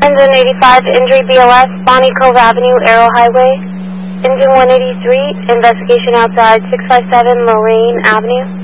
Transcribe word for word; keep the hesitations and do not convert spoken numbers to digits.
Engine eighty-five, injury B L S, Bonnie Cove Avenue, Arrow Highway. Engine one eighty-three, investigation outside six five seven Lorraine Avenue.